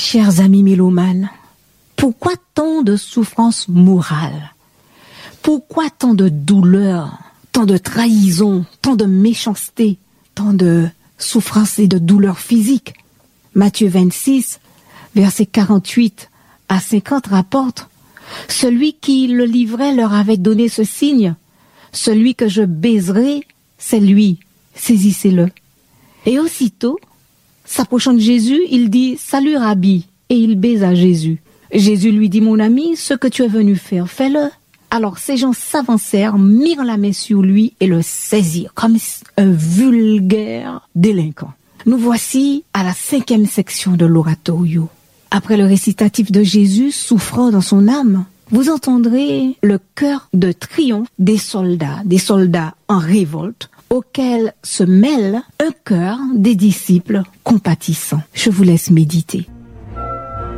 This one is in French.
Chers amis mélomanes, pourquoi tant de souffrance morale? Pourquoi tant de douleur, tant de trahison, tant de méchanceté, tant de souffrance et de douleur physique? Matthieu 26, versets 48 à 50 rapporte: celui qui le livrait leur avait donné ce signe: celui que je baiserai, c'est lui, saisissez-le. Et aussitôt, s'approchant de Jésus, il dit: salut Rabbi, et il baisa Jésus. Jésus lui dit: mon ami, ce que tu es venu faire, fais-le. Alors ces gens s'avancèrent, mirent la main sur lui et le saisirent comme un vulgaire délinquant. Nous voici à la 5e section de l'oratorio. Après le récitatif de Jésus souffrant dans son âme, vous entendrez le chœur de triomphe des soldats en révolte, auquel se mêle un chœur des disciples compatissants. Je vous laisse méditer.